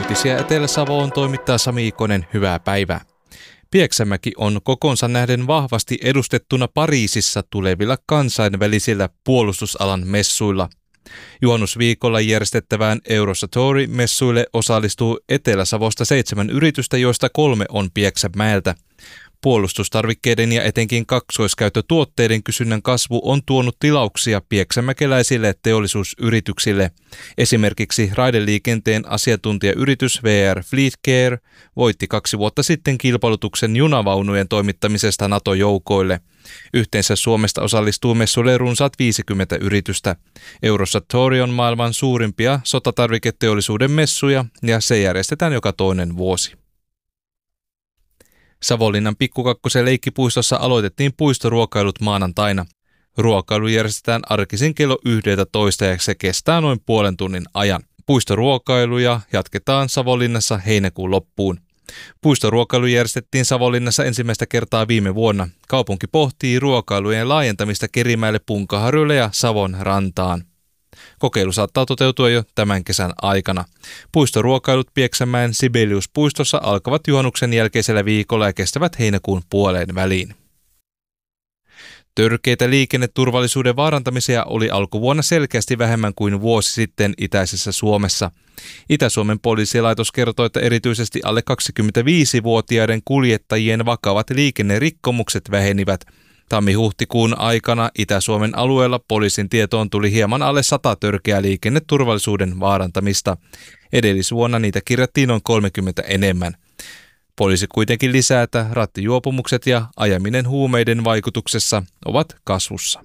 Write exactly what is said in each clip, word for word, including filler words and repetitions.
Uutisia Etelä-Savoon toimittaa Sami Ikonen, hyvää päivää. Pieksämäki on kokonsa nähden vahvasti edustettuna Pariisissa tulevilla kansainvälisillä puolustusalan messuilla. Juhannusviikolla järjestettävään Eurosatory-messuille osallistuu Etelä-Savosta seitsemän yritystä, joista kolme on Pieksämäeltä. Puolustustarvikkeiden ja etenkin kaksoiskäyttötuotteiden kysynnän kasvu on tuonut tilauksia pieksämäkeläisille teollisuusyrityksille. Esimerkiksi raideliikenteen asiantuntijayritys V R Fleetcare voitti kaksi vuotta sitten kilpailutuksen junavaunujen toimittamisesta NATO-joukoille. Yhteensä Suomesta osallistuu messuille runsaat viisikymmentä yritystä. Eurosatory on maailman suurimpia sotatarviketeollisuuden messuja ja se järjestetään joka toinen vuosi. Savonlinnan Pikkukakkosen leikkipuistossa aloitettiin puistoruokailut maanantaina. Ruokailu järjestetään arkisin kello yksitoista ja se kestää noin puolen tunnin ajan. Puistoruokailuja jatketaan Savonlinnassa heinäkuun loppuun. Puistoruokailu järjestettiin Savonlinnassa ensimmäistä kertaa viime vuonna. Kaupunki pohtii ruokailujen laajentamista Kerimäelle, Punkaharjulle ja Savon rantaan. Kokeilu saattaa toteutua jo tämän kesän aikana. Puistoruokailut Pieksämäen Sibelius-puistossa alkavat juhannuksen jälkeisellä viikolla ja kestävät heinäkuun puoleen väliin. Törkeitä liikenneturvallisuuden vaarantamisia oli alkuvuonna selkeästi vähemmän kuin vuosi sitten itäisessä Suomessa. Itä-Suomen poliisilaitos kertoi, että erityisesti alle kaksikymmentäviisivuotiaiden kuljettajien vakavat liikennerikkomukset vähenivät. Tammi-huhtikuun aikana Itä-Suomen alueella poliisin tietoon tuli hieman alle sata törkeää liikenneturvallisuuden vaarantamista. Edellisvuonna niitä kirjattiin noin kolmekymmentä enemmän. Poliisi kuitenkin lisää, että rattijuopumukset ja ajaminen huumeiden vaikutuksessa ovat kasvussa.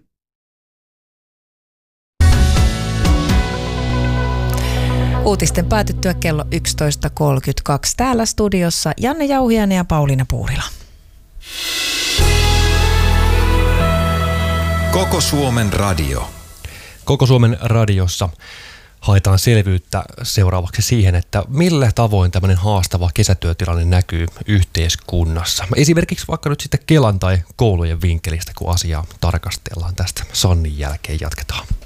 Uutisten päätyttyä kello yksitoista kolmekymmentäkaksi täällä studiossa Janne Jauhiainen ja Pauliina Puurila. Koko Suomen radio. Koko Suomen radiossa haetaan selvyyttä seuraavaksi siihen, että millä tavoin tämmöinen haastava kesätyötilanne näkyy yhteiskunnassa. Esimerkiksi vaikka nyt sitten Kelan tai koulujen vinkkelistä, kun asiaa tarkastellaan. Tästä Sannin jälkeen jatketaan.